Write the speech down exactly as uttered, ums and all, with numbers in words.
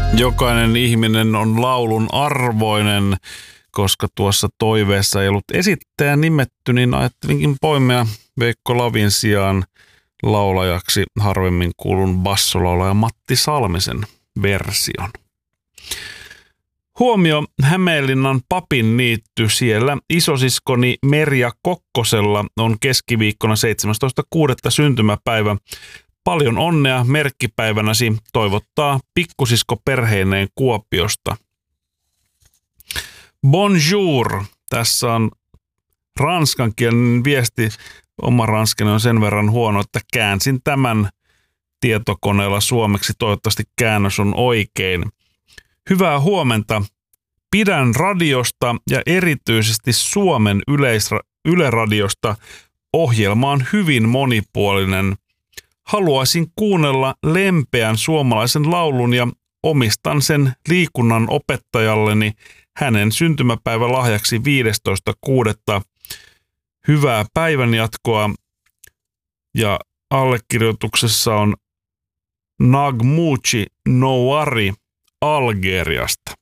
Jokainen ihminen on laulun arvoinen, koska tuossa toiveessa ei ollut esittäjä nimetty, niin ajattelinkin poimia Veikko Lavin sijaan laulajaksi harvemmin kuulun bassolaulaja Matti Salmisen version. Huomio Hämeenlinnan Papin niitty, siellä isosiskoni Merja Kokkosella on keskiviikkona seitsemästoista kuudetta syntymäpäivä. Paljon onnea merkkipäivänäsi, toivottaa pikkusisko perheineen Kuopiosta. Bonjour. Tässä on ranskankielinen viesti. Oma ranskani on sen verran huono, että käänsin tämän tietokoneella suomeksi. Toivottavasti käännös on oikein. Hyvää huomenta. Pidän radiosta ja erityisesti Suomen yleisra- Yle-radiosta. Ohjelma on hyvin monipuolinen. Haluaisin kuunnella lempeän suomalaisen laulun ja omistan sen liikunnan opettajalleni hänen syntymäpäivälahjaksi viidestoista kuudetta Hyvää päivänjatkoa, ja allekirjoituksessa on Nagmouchi Nouari Algeriasta.